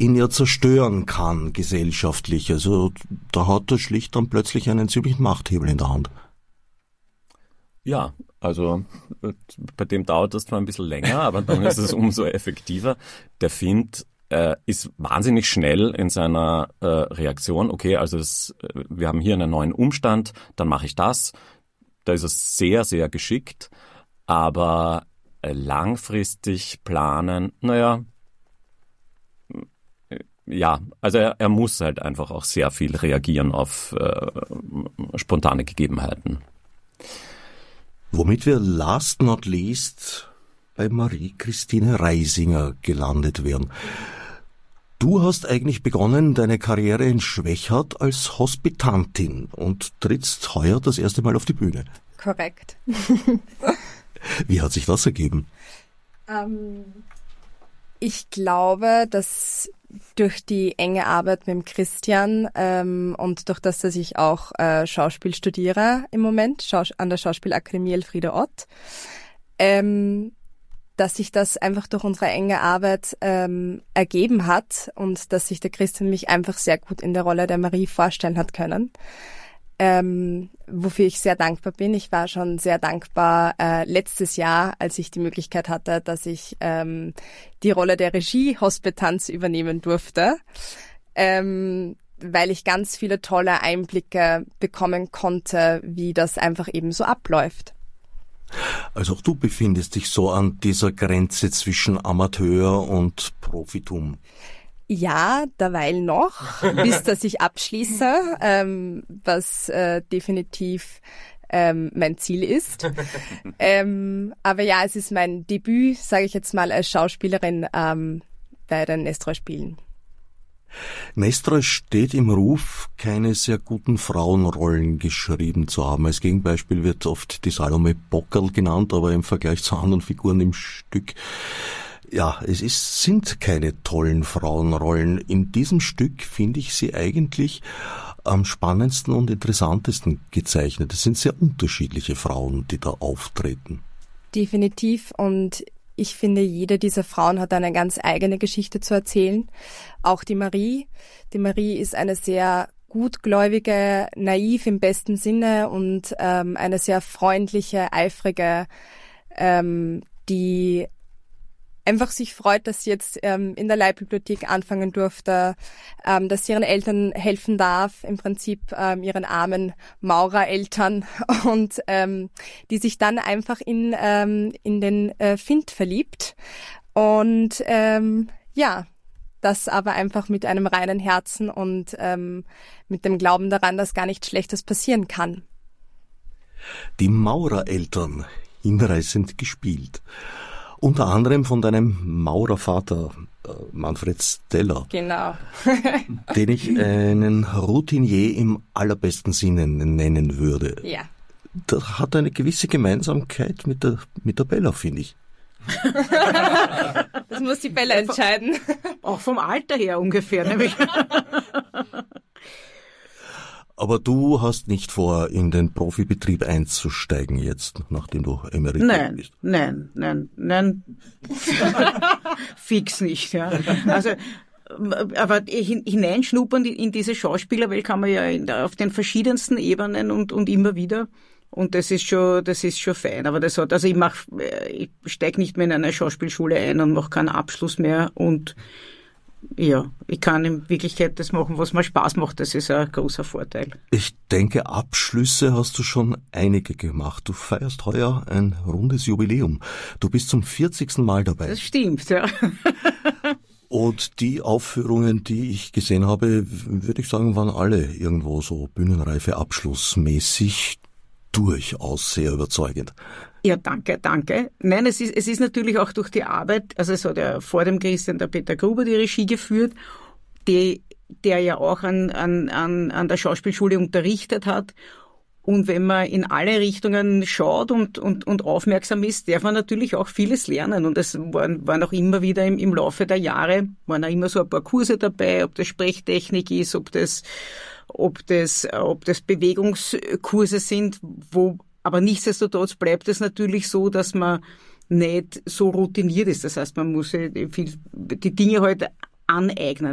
ihn ja zerstören kann gesellschaftlich. Also da hat er schlicht dann plötzlich einen ziemlichen Machthebel in der Hand. Ja, also bei dem dauert das zwar ein bisschen länger, aber dann ist es umso effektiver. Der Feind ist wahnsinnig schnell in seiner Reaktion. Okay, also wir haben hier einen neuen Umstand, dann mache ich das. Da ist es sehr, sehr geschickt, aber langfristig planen, ja, also er muss halt einfach auch sehr viel reagieren auf spontane Gegebenheiten. Womit wir last not least bei Marie-Christine Reisinger gelandet wären. Du hast eigentlich begonnen deine Karriere in Schwechat als Hospitantin und trittst heuer das erste Mal auf die Bühne. Korrekt. Wie hat sich das ergeben? Ich glaube, dass durch die enge Arbeit mit dem Christian und durch das, dass ich auch Schauspiel studiere im Moment, an der Schauspielakademie Elfriede Ott, dass sich das einfach durch unsere enge Arbeit ergeben hat und dass sich der Christian mich einfach sehr gut in der Rolle der Marie vorstellen hat können. Wofür ich sehr dankbar bin. Ich war schon sehr dankbar letztes Jahr, als ich die Möglichkeit hatte, dass ich die Rolle der Regie-Hospitanz übernehmen durfte, weil ich ganz viele tolle Einblicke bekommen konnte, wie das einfach eben so abläuft. Also auch du befindest dich so an dieser Grenze zwischen Amateur und Profitum. Ja, derweil noch, bis dass ich abschließe, was definitiv mein Ziel ist. Aber ja, es ist mein Debüt, sage ich jetzt mal, als Schauspielerin bei den Nestroy-Spielen. Nestroy steht im Ruf, keine sehr guten Frauenrollen geschrieben zu haben. Als Gegenbeispiel wird oft die Salome Bockerl genannt, aber im Vergleich zu anderen Figuren im Stück, ja, sind keine tollen Frauenrollen. In diesem Stück finde ich sie eigentlich am spannendsten und interessantesten gezeichnet. Es sind sehr unterschiedliche Frauen, die da auftreten. Definitiv, und ich finde, jede dieser Frauen hat eine ganz eigene Geschichte zu erzählen. Auch die Marie. Die Marie ist eine sehr gutgläubige, naiv im besten Sinne und eine sehr freundliche, eifrige, die einfach sich freut, dass sie jetzt in der Leihbibliothek anfangen durfte, dass sie ihren Eltern helfen darf, im Prinzip ihren armen Maurereltern, und die sich dann einfach in den Feind verliebt. Und ja, das aber einfach mit einem reinen Herzen und mit dem Glauben daran, dass gar nichts Schlechtes passieren kann. Die Maurereltern, hinreißend gespielt. Unter anderem von deinem Maurervater Manfred Steller. Genau. Den ich einen Routinier im allerbesten Sinne nennen würde. Ja. Das hat eine gewisse Gemeinsamkeit mit der Bella, finde ich. Das muss die Bella entscheiden. Auch vom Alter her ungefähr, nämlich. Aber du hast nicht vor, in den Profibetrieb einzusteigen jetzt, nachdem du emeritiert bist? Nein. Fix nicht, ja. Also, aber hineinschnuppern in diese Schauspielerwelt kann man ja auf den verschiedensten Ebenen und immer wieder. Und das ist schon fein. Aber ich steige nicht mehr in eine Schauspielschule ein und mache keinen Abschluss mehr, und ja, ich kann in Wirklichkeit das machen, was mir Spaß macht. Das ist ein großer Vorteil. Ich denke, Abschlüsse hast du schon einige gemacht. Du feierst heuer ein rundes Jubiläum. Du bist zum 40. Mal dabei. Das stimmt, ja. Und die Aufführungen, die ich gesehen habe, würde ich sagen, waren alle irgendwo so bühnenreife abschlussmäßig durchaus sehr überzeugend. Ja, danke. Nein, es ist natürlich auch durch die Arbeit, also es hat ja vor dem Christian der Peter Gruber die Regie geführt, der ja auch an der Schauspielschule unterrichtet hat. Und wenn man in alle Richtungen schaut und aufmerksam ist, darf man natürlich auch vieles lernen. Und es waren auch immer wieder im Laufe der Jahre, waren auch immer so ein paar Kurse dabei, ob das Sprechtechnik ist, ob das Bewegungskurse sind, aber nichtsdestotrotz bleibt es natürlich so, dass man nicht so routiniert ist. Das heißt, man muss die Dinge halt aneignen.